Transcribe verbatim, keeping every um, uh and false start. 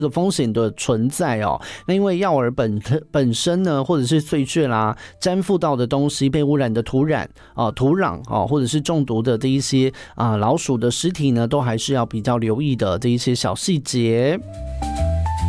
的风险的存在哦。那因为药饵本本身呢，或者是碎屑啦，沾附到的东西被污染的土壤啊、呃、土壤啊、呃，或者是中毒的这一些啊、呃、老鼠的尸体呢，都还是要比较留意的这一些小细节。